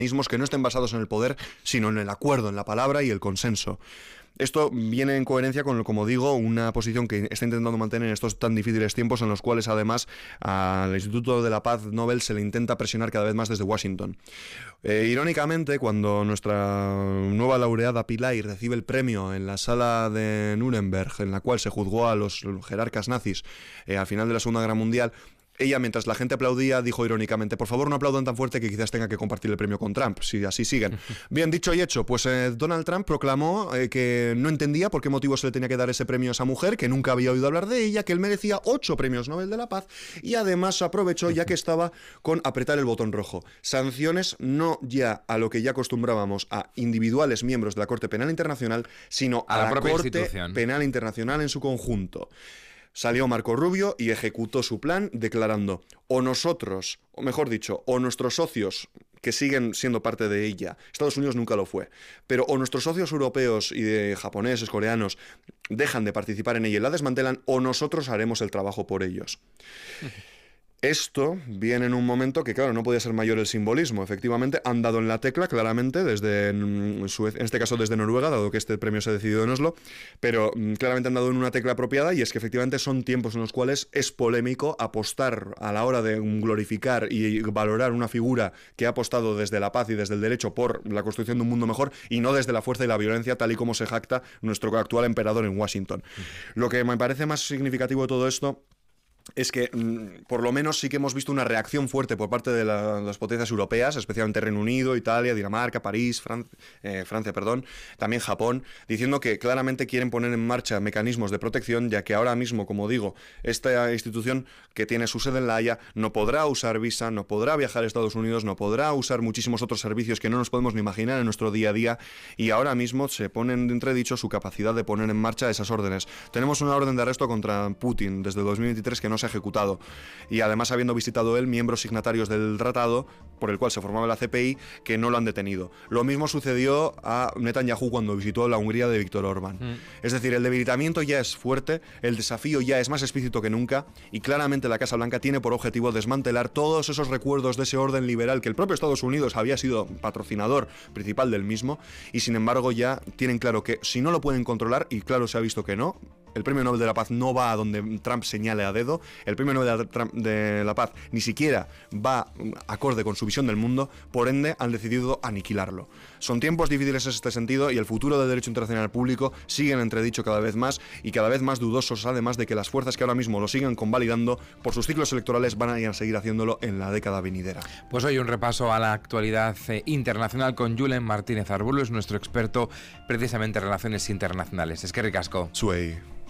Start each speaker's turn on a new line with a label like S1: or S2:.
S1: que no estén basados en el poder, sino en el acuerdo, en la palabra y el consenso. Esto viene en coherencia con, como digo, una posición que está intentando mantener en estos tan difíciles tiempos en los cuales además al Instituto de la Paz Nobel se le intenta presionar cada vez más desde Washington. Irónicamente, cuando nuestra nueva laureada Pillay recibe el premio en la sala de Nuremberg, en la cual se juzgó a los jerarcas nazis al final de la Segunda Guerra Mundial, ella, mientras la gente aplaudía, dijo irónicamente: por favor, no aplaudan tan fuerte que quizás tenga que compartir el premio con Trump, si así siguen. Bien, dicho y hecho, pues Donald Trump proclamó que no entendía por qué motivo se le tenía que dar ese premio a esa mujer, que nunca había oído hablar de ella, que él merecía 8 premios Nobel de la Paz, y además aprovechó, ya que estaba, con apretar el botón rojo. Sanciones no ya a lo que ya acostumbrábamos a individuales miembros de la Corte Penal Internacional, sino a la Corte Penal Internacional en su conjunto. Salió Marco Rubio y ejecutó su plan declarando: o nosotros, o mejor dicho, o nuestros socios que siguen siendo parte de ella, Estados Unidos nunca lo fue, pero o nuestros socios europeos y de japoneses, coreanos, dejan de participar en ella y la desmantelan, o nosotros haremos el trabajo por ellos. Esto viene en un momento que, claro, no podía ser mayor el simbolismo. Efectivamente, han dado en la tecla claramente, en este caso desde Noruega, dado que este premio se ha decidido en Oslo, pero claramente han dado en una tecla apropiada, y es que efectivamente son tiempos en los cuales es polémico apostar a la hora de glorificar y valorar una figura que ha apostado desde la paz y desde el derecho por la construcción de un mundo mejor, y no desde la fuerza y la violencia, tal y como se jacta nuestro actual emperador en Washington. Lo que me parece más significativo de todo esto es que por lo menos sí que hemos visto una reacción fuerte por parte de las potencias europeas, especialmente Reino Unido, Italia, Dinamarca, París, Francia, también Japón, diciendo que claramente quieren poner en marcha mecanismos de protección, ya que ahora mismo, como digo, esta institución que tiene su sede en La Haya no podrá usar visa, no podrá viajar a Estados Unidos, no podrá usar muchísimos otros servicios que no nos podemos ni imaginar en nuestro día a día, y ahora mismo se pone en entredicho su capacidad de poner en marcha esas órdenes. Tenemos una orden de arresto contra Putin desde 2023 que no se ha ejecutado, y además habiendo visitado él miembros signatarios del tratado por el cual se formaba la CPI que no lo han detenido. Lo mismo sucedió a Netanyahu cuando visitó la Hungría de Víctor Orbán. Es decir, el debilitamiento ya es fuerte, el desafío ya es más explícito que nunca, y claramente la Casa Blanca tiene por objetivo desmantelar todos esos recuerdos de ese orden liberal que el propio Estados Unidos había sido patrocinador principal del mismo, y sin embargo ya tienen claro que si no lo pueden controlar, y claro se ha visto que no, el Premio Nobel de la Paz no va a donde Trump señale a dedo, el Premio Nobel de la Paz ni siquiera va acorde con su visión del mundo, por ende han decidido aniquilarlo. Son tiempos difíciles en este sentido, y el futuro del derecho internacional público sigue en entredicho cada vez más, y cada vez más dudosos, además de que las fuerzas que ahora mismo lo siguen convalidando por sus ciclos electorales van a ir a seguir haciéndolo en la década venidera.
S2: Pues hoy un repaso a la actualidad internacional con Julen Martínez Arbulo, es nuestro experto precisamente en relaciones internacionales. Eskerrik asko.
S1: Suey.